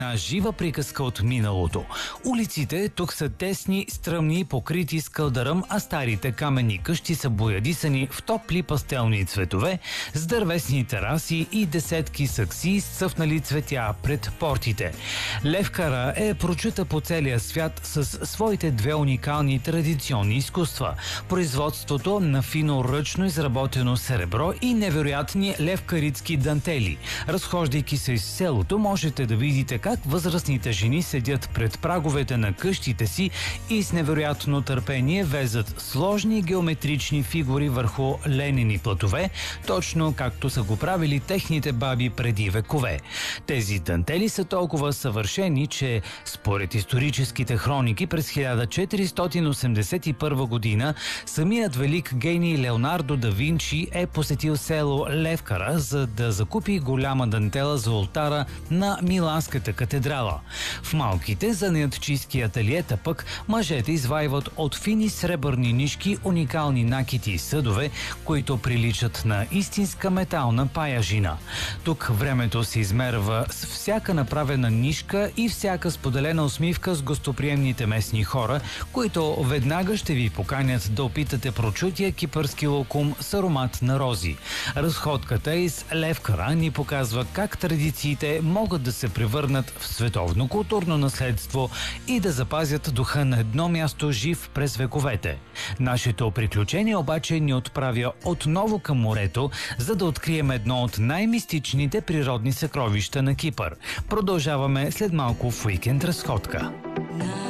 Жива приказка от миналото. Улиците тук са тесни, стръмни, покрити с кълдъръм, а старите каменни къщи са боядисани в топли пастелни цветове, с дървесни тераси и десетки сакси с цъфнали цветя пред портите. Левкара е прочита по целия свят с своите две уникални традиционни изкуства – производството на фино ръчно изработено сребро и невероятни левкаритски дантели. Разхождайки се из селото, можете да видите как възрастните жени седят пред праговете на къщите си и с невероятно търпение везат сложни геометрични фигури върху ленени платове, точно както са го правили техните баби преди векове. Тези дантели са толкова съвършени, че според историческите хроники през 1481 година самият велик гений Леонардо да Винчи е посетил село Левкара, за да закупи голяма дантела за олтара на Миланската катедрала. В малките занаятчийски ателиета пък мъжете извайват от фини сребърни нишки уникални накити и съдове, които приличат на истинска метална паяжина. Тук времето се измерва с всяка направена нишка и всяка споделена усмивка с гостоприемните местни хора, които веднага ще ви поканят да опитате прочутия кипърски локум с аромат на рози. Разходката из Левкара ни показва как традициите могат да се превърнат в световно културно наследство и да запазят духа на едно място жив през вековете. Нашето приключение обаче ни отправя отново към морето, за да открием едно от най-мистичните природни съкровища на Кипър. Продължаваме след малко в Уикенд разходка.